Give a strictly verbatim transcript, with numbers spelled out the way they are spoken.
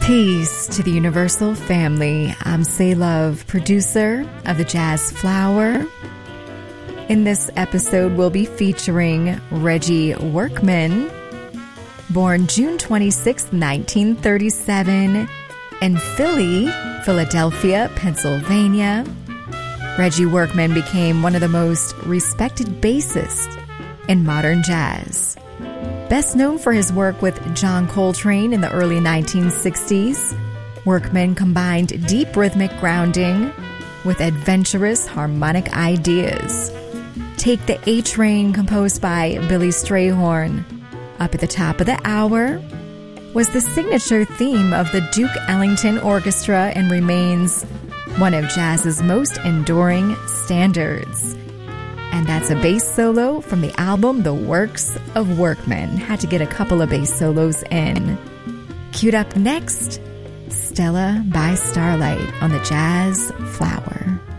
Peace to the Universal family. I'm Say Love, producer of the Jazz Flower. In this episode, we'll be featuring Reggie Workman, born June twenty-sixth, nineteen thirty-seven, in Philly, Philadelphia, Pennsylvania. Reggie Workman became one of the most respected bassists in modern jazz. Best known for his work with John Coltrane in the early nineteen sixties, Workman combined deep rhythmic grounding with adventurous harmonic ideas. Take the A Train, composed by Billy Strayhorn, up at the top of the hour, was the signature theme of the Duke Ellington Orchestra and remains one of jazz's most enduring standards. And that's a bass solo from the album The Works of Workman. Had to get a couple of bass solos in. Queued up next, Stella by Starlight on the Jazz Flower.